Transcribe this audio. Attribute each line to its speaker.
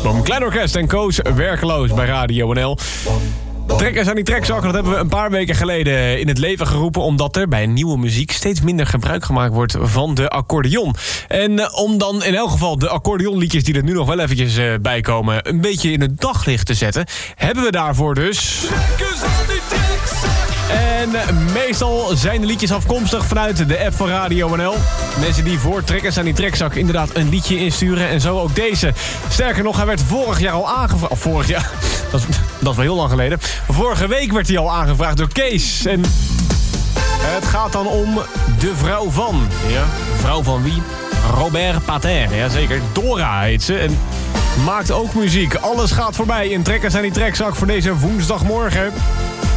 Speaker 1: welkom. Klein Orkest en Koos Werkeloos bij Radio NL. Trekkers aan die trekzak, dat hebben we een paar weken geleden in het leven geroepen, omdat er bij nieuwe muziek steeds minder gebruik gemaakt wordt van de accordeon. En om dan in elk geval de accordeonliedjes die er nu nog wel eventjes bij komen een beetje in het daglicht te zetten, hebben we daarvoor dus... Trekkers aan die trekzak! En meestal zijn de liedjes afkomstig vanuit de app van Radio NL. Mensen die voor Trekkers aan die trekzak inderdaad een liedje insturen. En zo ook deze. Sterker nog, hij werd vorig jaar al aangevraagd. Of vorig jaar, dat is wel heel lang geleden. Vorige week werd hij al aangevraagd door Kees. En het gaat dan om de vrouw van. Ja, vrouw van wie? Robert Pater. Jazeker, Dora heet ze. En maakt ook muziek. Alles gaat voorbij in Trekkers aan die trekzak voor deze woensdagmorgen.